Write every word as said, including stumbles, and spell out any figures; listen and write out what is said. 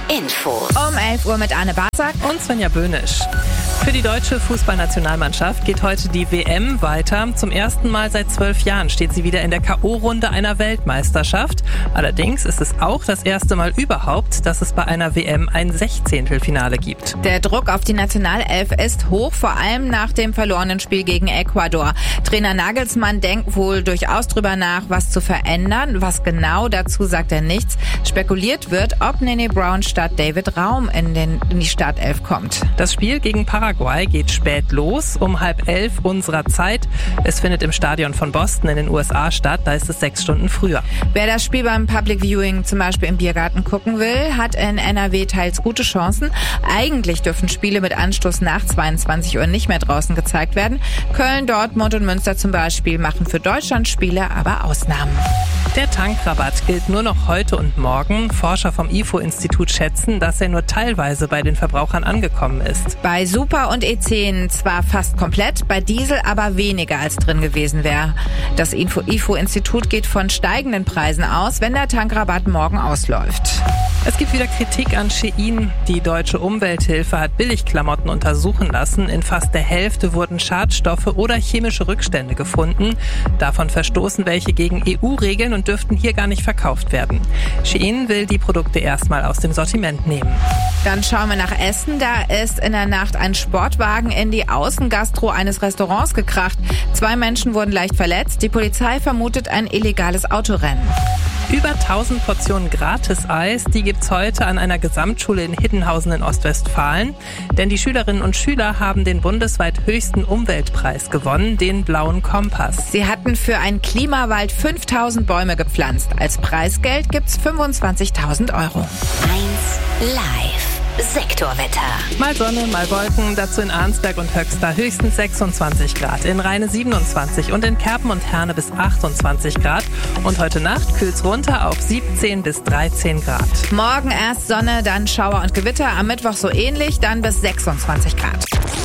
Info. Um elf Uhr mit Anne Barsack und Svenja Böhnisch. Für die deutsche Fußballnationalmannschaft geht heute die W M weiter. Zum ersten Mal seit zwölf Jahren steht sie wieder in der K O-Runde einer Weltmeisterschaft. Allerdings ist es auch das erste Mal überhaupt, dass es bei einer W M ein Sechzehntelfinale gibt. Der Druck auf die Nationalelf ist hoch, vor allem nach dem verlorenen Spiel gegen Ecuador. Trainer Nagelsmann denkt wohl durchaus drüber nach, was zu verändern. Was genau, dazu sagt er nichts. Spekuliert wird, ob Nene Brown statt David Raum in, den, in die Startelf kommt. Das Spiel gegen Paraguay geht spät los, um halb elf unserer Zeit. Es findet im Stadion von Boston in den U S A statt, da ist es sechs Stunden früher. Wer das Spiel beim Public Viewing zum Beispiel im Biergarten gucken will, hat in N R W teils gute Chancen. Eigentlich dürfen Spiele mit Anstoß nach zweiundzwanzig Uhr nicht mehr draußen gezeigt werden. Köln, Dortmund und Münster zum Beispiel machen für Deutschland Spiele aber Ausnahmen. Der Tankrabatt gilt nur noch heute und morgen. Forscher vom I F O-Institut schätzen, dass er nur teilweise bei den Verbrauchern angekommen ist. Bei Super und E zehn zwar fast komplett, bei Diesel aber weniger als drin gewesen wäre. Das I F O-Institut geht von steigenden Preisen aus, wenn der Tankrabatt morgen ausläuft. Es gibt wieder Kritik an Shein. Die deutsche Umwelthilfe hat Billigklamotten untersuchen lassen. In fast der Hälfte wurden Schadstoffe oder chemische Rückstände gefunden. Davon verstoßen welche gegen E U-Regeln und dürften hier gar nicht verkauft werden. Shein will die Produkte erstmal aus dem Sortiment nehmen. Dann schauen wir nach Essen. Da ist in der Nacht ein Sportwagen in die Außengastro eines Restaurants gekracht. Zwei Menschen wurden leicht verletzt. Die Polizei vermutet ein illegales Autorennen. Über tausend Portionen Gratis-Eis, die gibt's heute an einer Gesamtschule in Hiddenhausen in Ostwestfalen. Denn die Schülerinnen und Schüler haben den bundesweit höchsten Umweltpreis gewonnen, den Blauen Kompass. Sie hatten für einen Klimawald fünftausend Bäume gepflanzt. Als Preisgeld gibt's fünfundzwanzigtausend Euro. eins Live. Sektorwetter. Mal Sonne, mal Wolken, dazu in Arnsberg und Höxter höchstens sechsundzwanzig Grad, in Rheine siebenundzwanzig und in Kerpen und Herne bis achtundzwanzig Grad. Und heute Nacht kühlt's runter auf siebzehn bis dreizehn Grad. Morgen erst Sonne, dann Schauer und Gewitter, am Mittwoch so ähnlich, dann bis sechsundzwanzig Grad.